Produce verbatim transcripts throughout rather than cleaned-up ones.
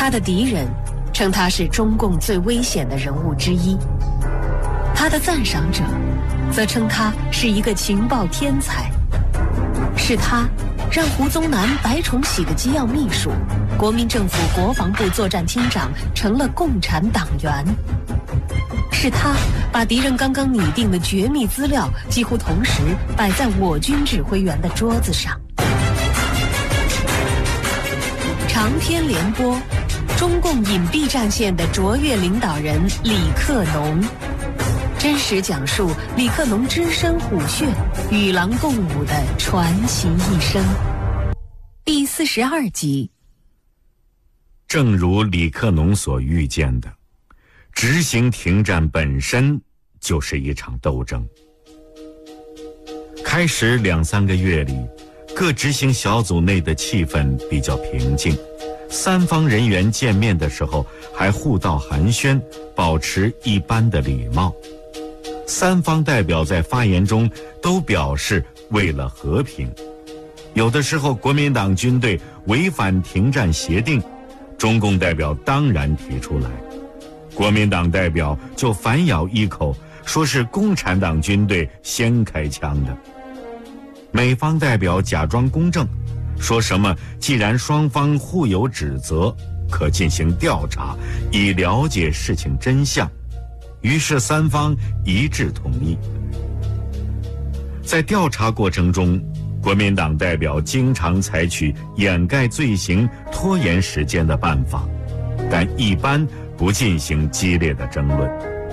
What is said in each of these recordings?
他的敌人称他是中共最危险的人物之一，他的赞赏者则称他是一个情报天才。是他让胡宗南、白崇禧的机要秘书、国民政府国防部作战厅长成了共产党员。是他把敌人刚刚拟定的绝密资料几乎同时摆在我军指挥员的桌子上。长篇联播，中共隐蔽战线的卓越领导人李克农，真实讲述李克农只身虎穴、与狼共舞的传奇一生。第四十二集。 正如李克农所预见的，执行停战本身就是一场斗争。开始两三个月里，各执行小组内的气氛比较平静，三方人员见面的时候还互道寒暄，保持一般的礼貌。三方代表在发言中都表示为了和平。有的时候国民党军队违反停战协定，中共代表当然提出来，国民党代表就反咬一口，说是共产党军队先开枪的。美方代表假装公正，说什么既然双方互有指责，可进行调查，以了解事情真相。于是三方一致同意。在调查过程中，国民党代表经常采取掩盖罪行、拖延时间的办法，但一般不进行激烈的争论。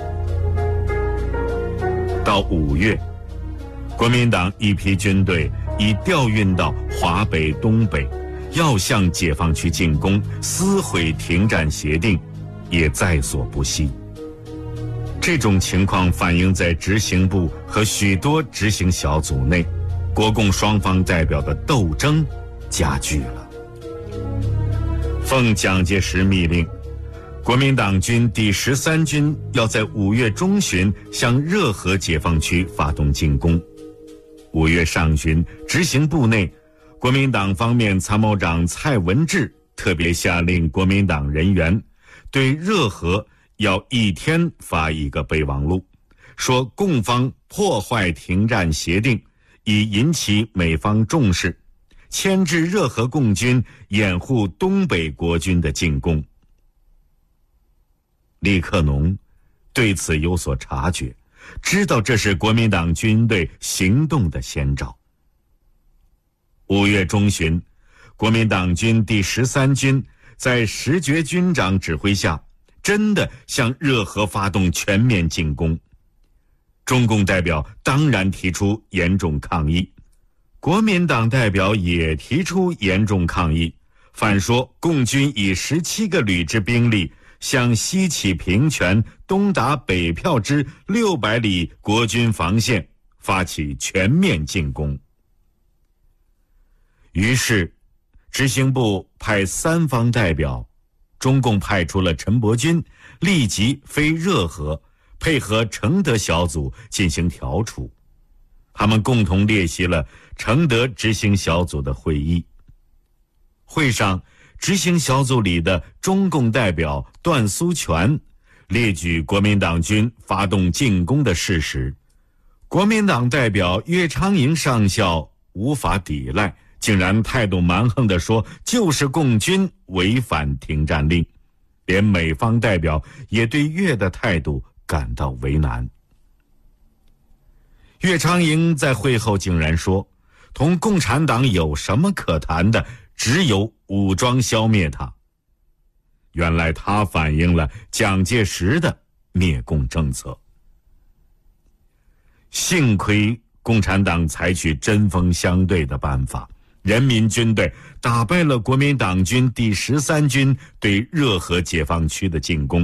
到五月，国民党一批军队已调运到华北、东北，要向解放区进攻，撕毁停战协定，也在所不惜。这种情况反映在执行部和许多执行小组内，国共双方代表的斗争加剧了。奉蒋介石密令，国民党军第十三军要在五月中旬向热河解放区发动进攻。五月上旬，执行部内，国民党方面参谋长蔡文治特别下令国民党人员对热河要一天发一个备忘录，说共方破坏停战协定，以引起美方重视，牵制热河共军掩护东北国军的进攻。李克农对此有所察觉，知道这是国民党军队行动的先兆。五月中旬，国民党军第十三军在石觉军长指挥下，真的向热河发动全面进攻。中共代表当然提出严重抗议，国民党代表也提出严重抗议，反说共军以十七个旅之兵力向西起平泉、东达北票之六百里国军防线发起全面进攻。于是执行部派三方代表，中共派出了陈伯钧，立即飞热河，配合承德小组进行调处。他们共同列席了承德执行小组的会议。会上，执行小组里的中共代表段苏权列举国民党军发动进攻的事实，国民党代表岳昌营上校无法抵赖，竟然态度蛮横地说就是共军违反停战令，连美方代表也对岳的态度感到为难。岳昌营在会后竟然说，同共产党有什么可谈的，只有武装消灭他。原来他反映了蒋介石的灭共政策。幸亏共产党采取针锋相对的办法，人民军队打败了国民党军第十三军对热河解放区的进攻。